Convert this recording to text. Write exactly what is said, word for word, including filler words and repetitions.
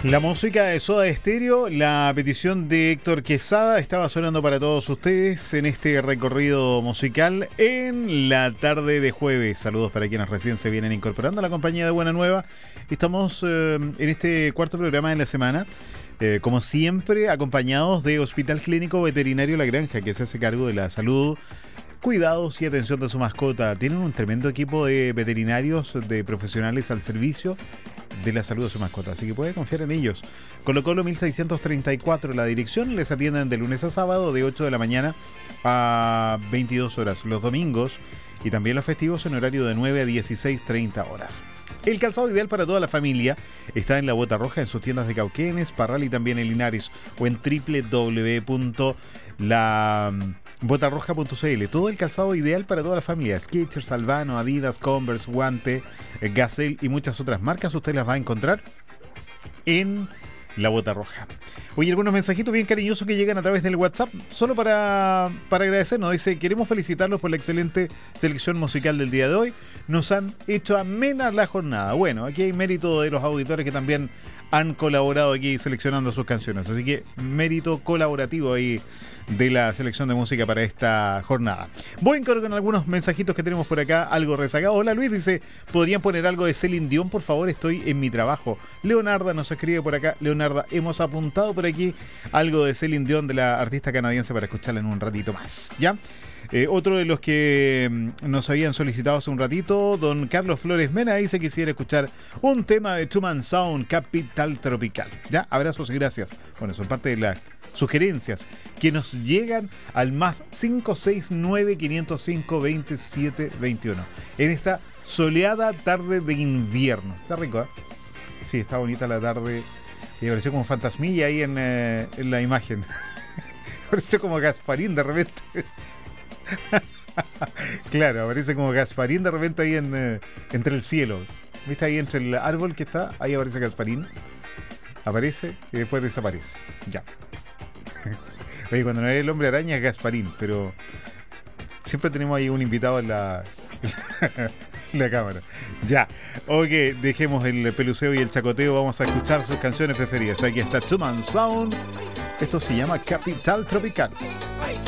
La música de Soda Stereo, la petición de Héctor Quesada estaba sonando para todos ustedes en este recorrido musical en la tarde de jueves. Saludos para quienes recién se vienen incorporando a la compañía de Buena Nueva. Estamos eh, en este cuarto programa de la semana, eh, como siempre, acompañados de Hospital Clínico Veterinario La Granja, que se hace cargo de la salud, cuidados y atención de su mascota. Tienen un tremendo equipo de veterinarios, de profesionales al servicio de la salud de su mascota, así que puede confiar en ellos. Colo Colo mil seiscientos treinta y cuatro la dirección. Les atienden de lunes a sábado de ocho de la mañana a veintidós horas, los domingos y también los festivos en horario de nueve a dieciséis treinta horas. El calzado ideal para toda la familia está en La Bota Roja, en sus tiendas de Cauquenes, Parral y también en Linares, o en doble u doble u doble u punto la bota roja punto c l. Todo el calzado ideal para toda la familia: Skechers, Albano, Adidas, Converse, Guante, Gazelle y muchas otras marcas. Usted las va a encontrar en La Bota Roja. Oye, algunos mensajitos bien cariñosos que llegan a través del WhatsApp, solo para, para agradecernos. Dice: queremos felicitarlos por la excelente selección musical del día de hoy. Nos han hecho amena la jornada. Bueno, aquí hay mérito de los auditores que también han colaborado aquí seleccionando sus canciones. Así que mérito colaborativo ahí de la selección de música para esta jornada. Voy con algunos mensajitos que tenemos por acá, algo rezagado. Hola Luis, dice: ¿podrían poner algo de Celine Dion, por favor? Estoy en mi trabajo. Leonarda nos escribe por acá. Leonarda, hemos apuntado por aquí algo de Celine Dion, de la artista canadiense, para escucharla en un ratito más, ¿ya? Eh, otro de los que nos habían solicitado hace un ratito, don Carlos Flores Mena, dice que quisiera escuchar un tema de Two Man Sound, Capital Tropical. Ya, abrazos y gracias. Bueno, son parte de las sugerencias que nos llegan al más cinco seis nueve, cinco cero cinco, dos siete dos uno en esta soleada tarde de invierno. Está rico, ¿eh? Sí, está bonita la tarde. Y pareció como fantasmilla ahí en, eh, en la imagen. Pareció como Gasparín de repente. Claro, aparece como Gasparín de repente ahí en, eh, entre el cielo. ¿Viste ahí entre el árbol que está? Ahí aparece Gasparín. Aparece y después desaparece. Ya. Oye, cuando no era el hombre araña es Gasparín, pero siempre tenemos ahí un invitado en la, en la cámara. Ya. Ok, dejemos el peluceo y el chacoteo. Vamos a escuchar sus canciones preferidas. Aquí está Two Man Sound. Esto se llama Capital Tropical.